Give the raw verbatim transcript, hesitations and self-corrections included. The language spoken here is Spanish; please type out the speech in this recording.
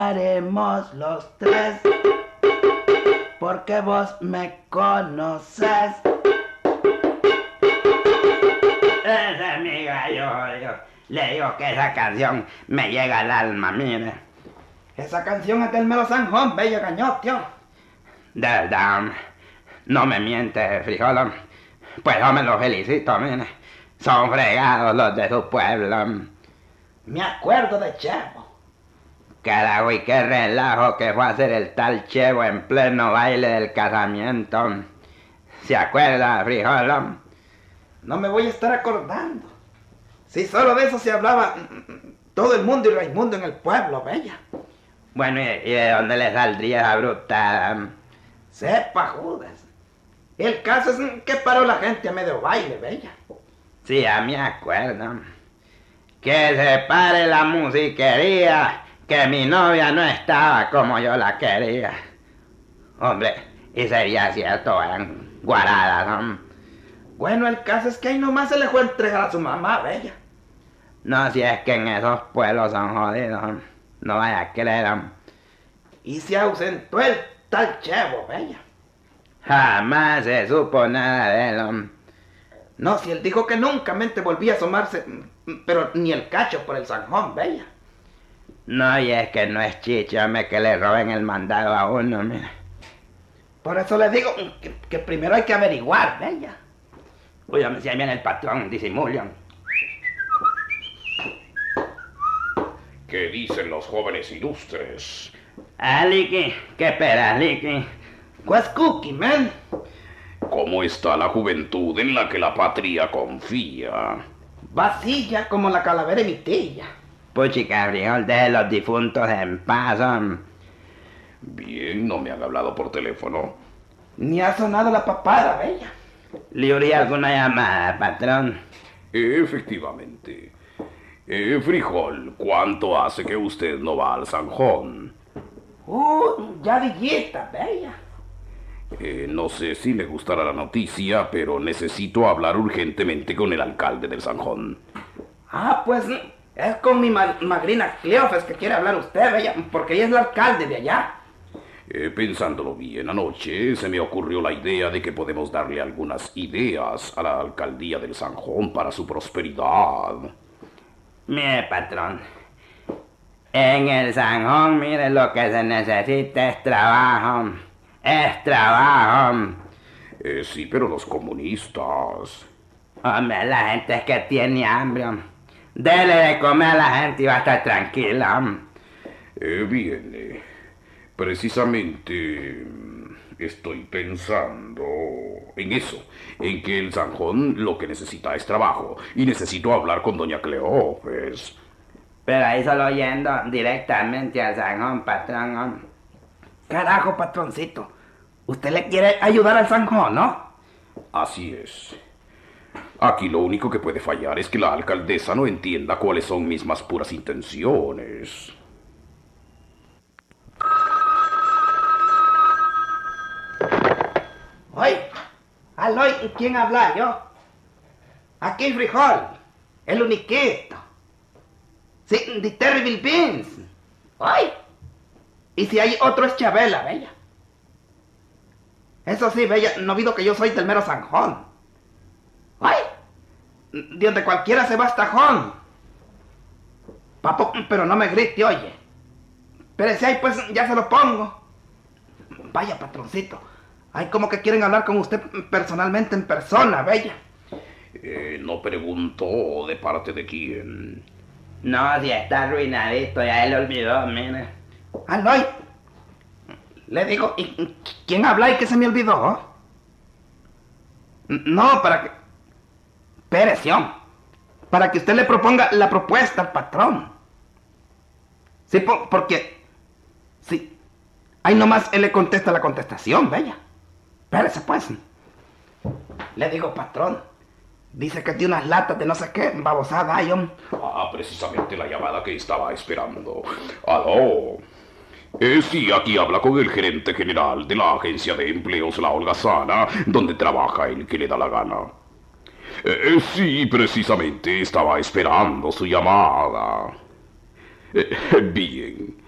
haremos los tres, porque vos me conoces. Esa amiga, yo, yo le digo que esa canción me llega al alma, mire. Esa canción es del mero Sanjón, bello gañotio. De verdad, no me miente, frijol. Pues yo me lo felicito, mire. Son fregados los de su pueblo. Me acuerdo de Chevo. Carajo, y qué relajo que fue a hacer el tal Chevo en pleno baile del casamiento. ¿Se acuerda, frijol? No me voy a estar acordando. Si solo de eso se hablaba todo el mundo y Raimundo en el pueblo, bella. Bueno, ¿y, y de dónde le saldría esa bruta? Sepa Judas. El caso es que paró la gente a medio baile, bella. Sí, ya me acuerdo. Que se pare la musiquería, que mi novia no estaba como yo la quería. Hombre, y sería cierto, eran guaradas, ¿no? Bueno, el caso es que ahí nomás se le fue a entregar a su mamá, bella. No, si es que en esos pueblos son jodidos, no vaya a creer. Y se ausentó el tal Chevo, bella. Jamás se supo nada de él. No, si él dijo que nunca mente volvía a asomarse, pero ni el cacho por el Sanjón, bella. No, y es que no es chicha, hombre, que le roben el mandado a uno, mira. Por eso le digo que, que primero hay que averiguar, bella. Uy, hombre, si ahí viene el patrón, disimulan. ¿Qué dicen los jóvenes ilustres? Ah, Licky, ¿qué esperas, Licky? What's cookie, man? ¿Cómo está la juventud en la que la patria confía? Vacilla como la calavera y mi tía. Puchica, frijol, deje los difuntos en paz, hombre. Bien, no me han hablado por teléfono. Ni ha sonado la papada, bella. ¿Le urgía alguna llamada, patrón? Efectivamente. Eh, frijol, ¿cuánto hace que usted no va al Sanjón? Uh, ya dillita, bella. Eh, no sé si le gustará la noticia, pero necesito hablar urgentemente con el alcalde del Sanjón. Ah, pues es con mi ma madrina Cleofes que quiere hablar usted, bella, porque ella es el alcalde de allá. Eh, pensándolo bien, anoche se me ocurrió la idea de que podemos darle algunas ideas a la alcaldía del Sanjón para su prosperidad. Mire, patrón, en el Sanjón, mire, lo que se necesita es trabajo. Es trabajo. Eh, sí, pero los comunistas... Hombre, la gente es que tiene hambre. Dele de comer a la gente y va a estar tranquila. Eh, bien, eh, precisamente estoy pensando en eso, en que el Sanjón lo que necesita es trabajo, y necesito hablar con doña Cleofes. Pero ahí solo yendo directamente al Sanjón, patrón. Carajo, patroncito. Usted le quiere ayudar al Sanjón, ¿no? Así es. Aquí lo único que puede fallar es que la alcaldesa no entienda cuáles son mis más puras intenciones. Oye, Aloy, ¿quién habla? Yo. Aquí Frijol, el uniquito. Sí, de Terrible Beans. Oye. Y si hay otro es Chabela, bella. Eso sí, bella, no olvido que yo soy del mero Sanjón. Ay, de donde cualquiera se va hasta Jón. Papo, pero no me grite, oye. Pero si hay, pues ya se lo pongo. Vaya, patroncito. Ay, como que quieren hablar con usted personalmente en persona, bella. Eh, no pregunto de parte de quién. No, si está arruinadito, ya él olvidó, mire. Ah, no, y... le digo, ¿y quién habla y que se me olvidó? No, para que... Pereción. Para que usted le proponga la propuesta al patrón. Sí, por, porque... Sí. Ahí nomás él le contesta la contestación, bella. Espérese, pues. Le digo, patrón. Dice que tiene unas latas de no sé qué, babosada, ay, hombre. Ah, precisamente la llamada que estaba esperando. Aló. Eh, sí, aquí habla con el gerente general de la agencia de empleos La Holgazana, donde trabaja el que le da la gana. Eh, sí, precisamente estaba esperando su llamada. Eh, bien.